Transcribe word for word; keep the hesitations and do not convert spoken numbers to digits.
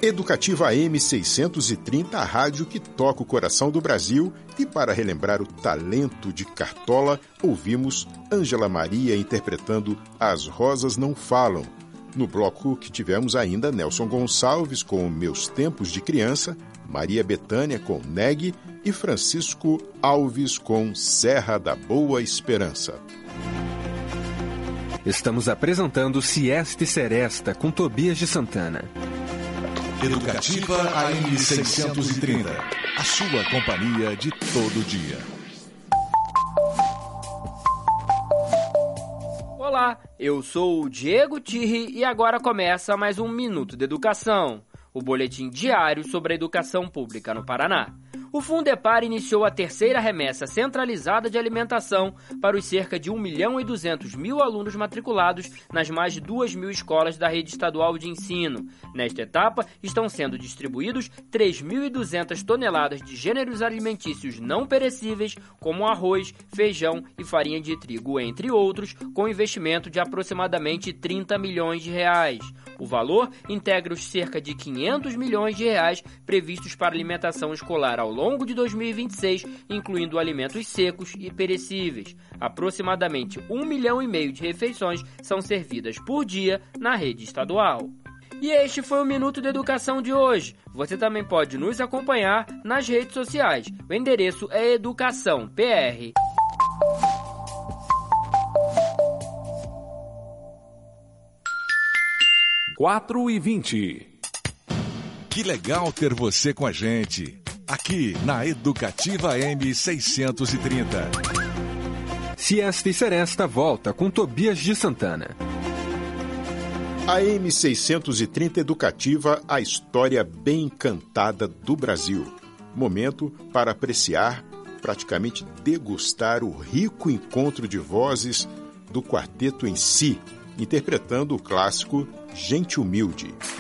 Educativa A M seiscentos e trinta, a rádio que toca o coração do Brasil. E para relembrar o talento de Cartola, ouvimos Ângela Maria interpretando As Rosas Não Falam. No bloco que tivemos ainda Nelson Gonçalves com Meus Tempos de Criança, Maria Bethânia com Neg e Francisco Alves com Serra da Boa Esperança. Estamos apresentando Siesta e Seresta com Tobias de Santana. Educativa A M seiscentos e trinta, a sua companhia de todo dia. Olá, eu sou o Diego Tirri e agora começa mais um Minuto de Educação, o boletim diário sobre a educação pública no Paraná. O Fundepar iniciou a terceira remessa centralizada de alimentação para os cerca de um milhão e duzentos mil alunos matriculados nas mais de duas mil escolas da rede estadual de ensino. Nesta etapa, estão sendo distribuídos três mil e duzentas toneladas de gêneros alimentícios não perecíveis, como arroz, feijão e farinha de trigo, entre outros, com investimento de aproximadamente trinta milhões de reais. O valor integra os cerca de quinhentos milhões de reais previstos para alimentação escolar ao longo de dois mil e vinte e seis, incluindo alimentos secos e perecíveis. Aproximadamente um milhão e meio de refeições são servidas por dia na rede estadual. E este foi o Minuto de Educação de hoje. Você também pode nos acompanhar nas redes sociais. O endereço é Educação P R. quatro e vinte. Que legal ter você com a gente, aqui na Educativa M seiscentos e trinta. Siesta e Seresta volta com Tobias de Santana. A M seiscentos e trinta Educativa, a história bem cantada do Brasil. Momento para apreciar, praticamente degustar o rico encontro de vozes do quarteto em si, interpretando o clássico Gente Humilde.